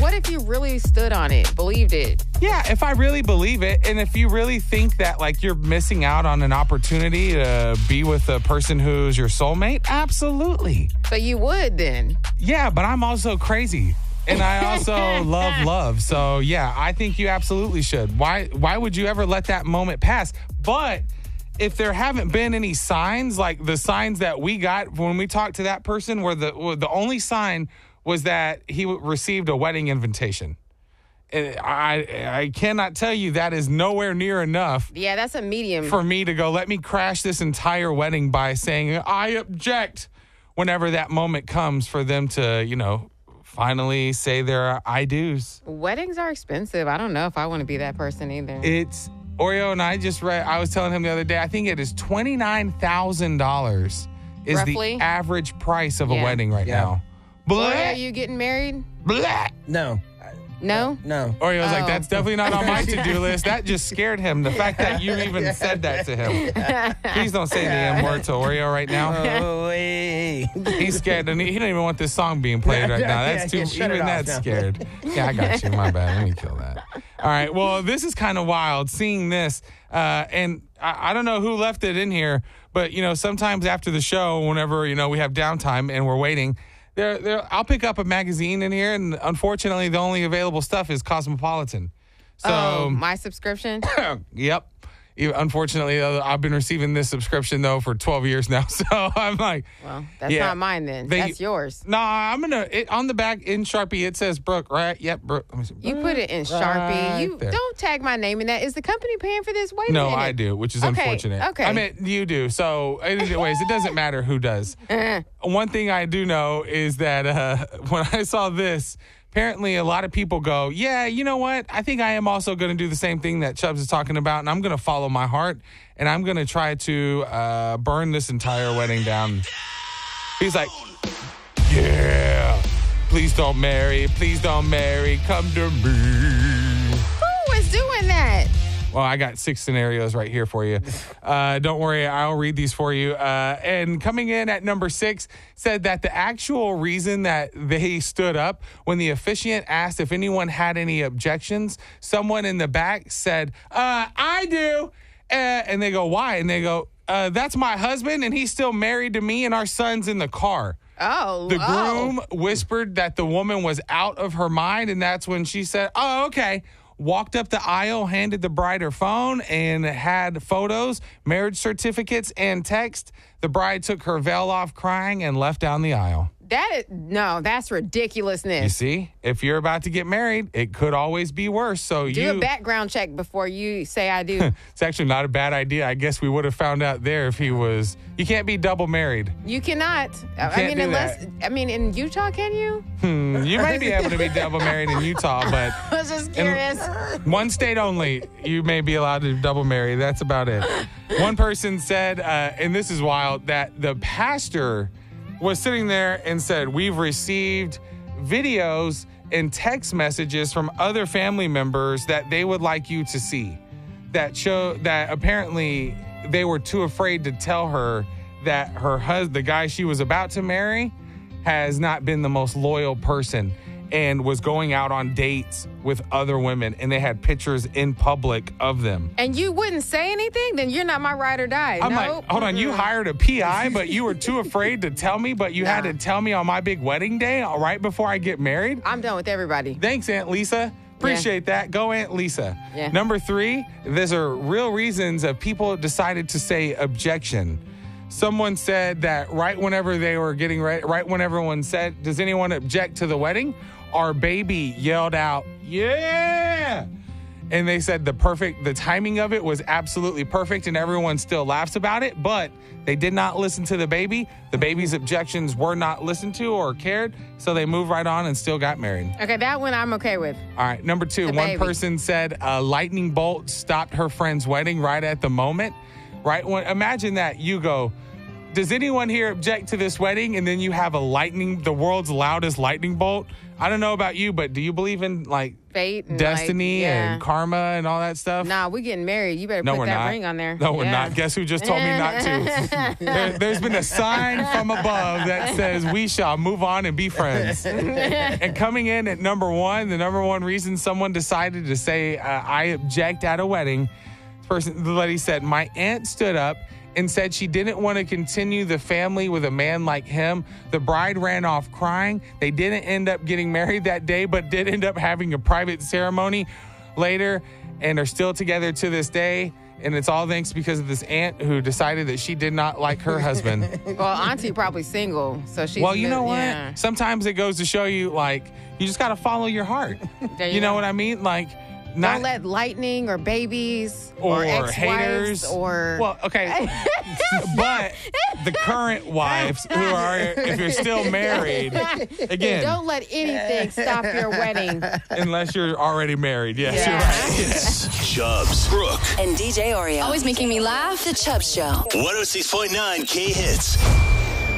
what if you really stood on it, believed it? Yeah, if I really believe it, and if you really think that like you're missing out on an opportunity to be with a person who's your soulmate, absolutely. So you would then? Yeah, but I'm also crazy. And I also love. So yeah, I think you absolutely should. Why would you ever let that moment pass? But if there haven't been any signs, like the signs that we got when we talked to that person, where the only sign was that he received a wedding invitation. And I cannot tell you that is nowhere near enough. Yeah, that's a medium. For me to go, let me crash this entire wedding by saying, I object, whenever that moment comes for them to, finally say their I do's. Weddings are expensive. I don't know if I want to be that person either. It's Oreo and I just read, I was telling him the other day, I think it is $29,000 is Roughly? the average price of a wedding right now. Boy, are you getting married? Blah. No. No? No. Oreo's like, that's definitely not on my to-do list. That just scared him. The fact that you even said that to him. Please don't say the M word to Oreo right now. Oh, wait. He's scared. And he don't even want this song being played right now. That's too, shut it even off that's now. scared. Yeah, I got you. My bad. Let me kill that. All right. Well, this is kind of wild seeing this. And I don't know who left it in here, but, sometimes after the show, whenever, we have downtime and we're waiting, I'll pick up a magazine in here, and unfortunately, the only available stuff is Cosmopolitan. So, my subscription? Yep. Unfortunately, I've been receiving this subscription, though, for 12 years now. So I'm like... Well, that's not mine then. That's yours. Nah, I'm going to... On the back in Sharpie, it says Brooke, right? Yep, Brooke. Let me see. You put it in Sharpie. You there. don't tag my name in that. Is the company paying for this? Wait a No, minute. I do, which is unfortunate. Okay. I mean, you do. So, anyways, it doesn't matter who does. One thing I do know is that when I saw this... Apparently, a lot of people go, yeah, you know what? I think I am also going to do the same thing that Chubbs is talking about, and I'm going to follow my heart, and I'm going to try to burn this entire wedding down. He's like, yeah, please don't marry, come to me. Who is doing that? Well, I got 6 scenarios right here for you. Don't worry, I'll read these for you. And coming in at number 6 said that the actual reason that they stood up when the officiant asked if anyone had any objections, someone in the back said, I do. And they go, why? And they go, that's my husband, and he's still married to me, and our son's in the car. The groom whispered that the woman was out of her mind, and that's when she said, oh, okay. Walked up the aisle, handed the bride her phone, and had photos, marriage certificates, and text. The bride took her veil off crying and left down the aisle. That's ridiculousness. You see, if you're about to get married, it could always be worse. So do a background check before you say I do. It's actually not a bad idea. I guess we would have found out there if he was. You can't be double married. You cannot. That. In Utah, can you? You might be able to be double married in Utah, but I was just curious. One state only, you may be allowed to double marry. That's about it. One person said, and this is wild, that the pastor was sitting there and said, we've received videos and text messages from other family members that they would like you to see that show that apparently they were too afraid to tell her that her husband, the guy she was about to marry, has not been the most loyal person and was going out on dates with other women, and they had pictures in public of them. And you wouldn't say anything? Then you're not my ride or die. I'm like, hold on, you hired a PI, but you were too afraid to tell me, but you had to tell me on my big wedding day right before I get married? I'm done with everybody. Thanks, Aunt Lisa. Appreciate that. Go, Aunt Lisa. Yeah. Number 3, these are real reasons of people decided to say objection. Someone said that right whenever they were getting ready, right when everyone said, does anyone object to the wedding? Our baby yelled out, yeah! And they said the timing of it was absolutely perfect, and everyone still laughs about it, but they did not listen to the baby. The baby's objections were not listened to or cared, so they moved right on and still got married. Okay, that one I'm okay with. All right, number 2, one person said a lightning bolt stopped her friend's wedding right at the moment. Right when, imagine that, you go, does anyone here object to this wedding? And then you have the world's loudest lightning bolt I don't know about you, but do you believe in like Fate and destiny like, yeah. and karma and all that stuff? Nah, we getting married. You better No, put we're that not. ring on there. No, we're Yeah. not. Guess who just told me not to? There's been a sign from above that says we shall move on and be friends. And coming in at number one, the number one reason someone decided to say, I object at a wedding, the lady said, my aunt stood up and said she didn't want to continue the family with a man like him. The bride ran off crying. They didn't end up getting married that day, but did end up having a private ceremony later and are still together to this day. And it's all thanks because of this aunt who decided that she did not like her husband. Well, Auntie probably single, so she's. Well, you know what? Yeah. Sometimes it goes to show you, like, you just got to follow your heart. There You know go. what I mean? Like, not Don't let lightning or babies or ex-wives haters or. well, okay, but the current wives who are, if you're still married, again, Don't let anything stop your wedding. unless you're already married. Yes, Yeah. you're right. It's Chubbs, Brooke, And DJ Oreo. Always making me laugh. The Chubbs Show. 106.9 K Hits.